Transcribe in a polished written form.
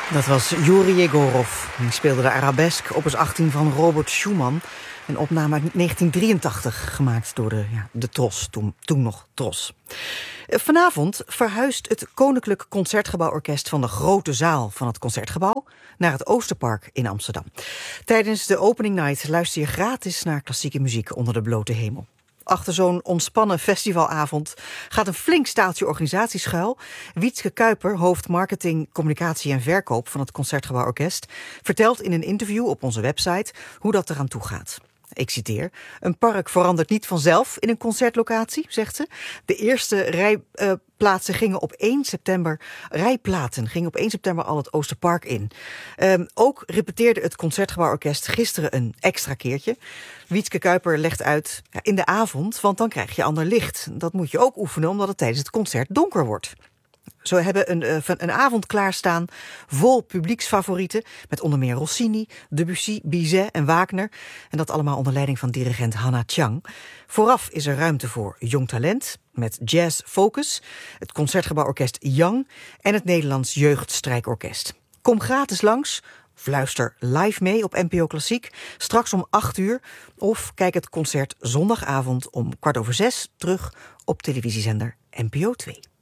Dat was Yuri Jegorov. Hij speelde de Arabesk, opus 18 van Robert Schumann. Een opname uit 1983, gemaakt door de TROS, toen nog TROS. Vanavond verhuist het Koninklijk Concertgebouworkest van de grote zaal van het Concertgebouw naar het Oosterpark in Amsterdam. Tijdens de opening night luister je gratis naar klassieke muziek onder de blote hemel. Achter zo'n ontspannen festivalavond gaat een flink staaltje organisatie schuil. Wietske Kuiper, hoofd marketing, communicatie en verkoop van het Concertgebouworkest, vertelt in een interview op onze website hoe dat eraan toe gaat. Ik citeer: een park verandert niet vanzelf in een concertlocatie, zegt ze. De eerste rijplaten gingen op 1 september al het Oosterpark in. Ook repeteerde het Concertgebouworkest gisteren een extra keertje. Wietske Kuiper legt uit, in de avond, want dan krijg je ander licht. Dat moet je ook oefenen, omdat het tijdens het concert donker wordt. Zo hebben een avond klaarstaan vol publieksfavorieten, met onder meer Rossini, Debussy, Bizet en Wagner. En dat allemaal onder leiding van dirigent Hannah Chang. Vooraf is er ruimte voor jong talent, met Jazz Focus, het Concertgebouworkest Young en het Nederlands Jeugdstrijkorkest. Kom gratis langs, of luister live mee op NPO Klassiek, straks om 8:00. Of kijk het concert zondagavond om 5:15 terug op televisiezender NPO 2.